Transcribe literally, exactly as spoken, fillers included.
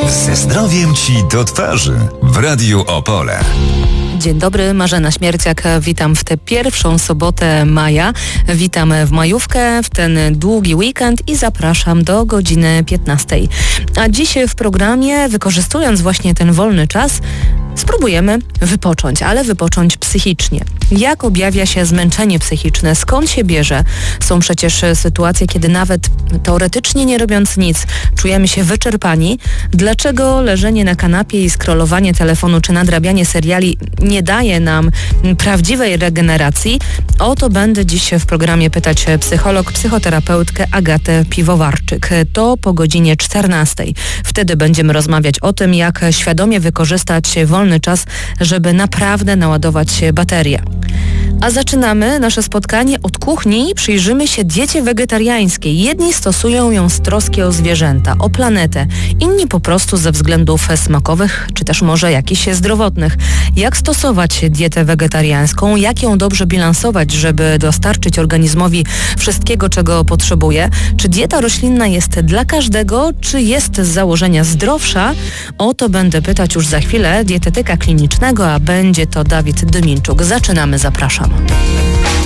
Ze zdrowiem ci do twarzy w Radiu Opole. Dzień dobry, Marzena Śmierciak. Witam w tę pierwszą sobotę maja. Witam w majówkę, w ten długi weekend i zapraszam do godziny piętnastej. A dziś w programie, wykorzystując właśnie ten wolny czas, spróbujemy wypocząć, ale wypocząć psychicznie. Jak objawia się zmęczenie psychiczne? Skąd się bierze? Są przecież sytuacje, kiedy nawet teoretycznie nie robiąc nic, czujemy się wyczerpani. Dlaczego leżenie na kanapie i scrollowanie telefonu czy nadrabianie seriali nie daje nam prawdziwej regeneracji? O to będę dziś w programie pytać psycholog, psychoterapeutkę Agatę Piwowarczyk. To po godzinie czternastej. Wtedy będziemy rozmawiać o tym, jak świadomie wykorzystać wolny czas, żeby naprawdę naładować baterię. A zaczynamy nasze spotkanie od kuchni i przyjrzymy się diecie wegetariańskiej. Jedni stosują ją z troski o zwierzęta, o planetę, inni po prostu ze względów smakowych, czy też może jakichś zdrowotnych. Jak stosować dietę wegetariańską? Jak ją dobrze bilansować, żeby dostarczyć organizmowi wszystkiego, czego potrzebuje? Czy dieta roślinna jest dla każdego, czy jest z założenia zdrowsza? O to będę pytać już za chwilę dietetyka klinicznego, a będzie to Dawid Dyminczuk. Zaczynamy, zapraszam.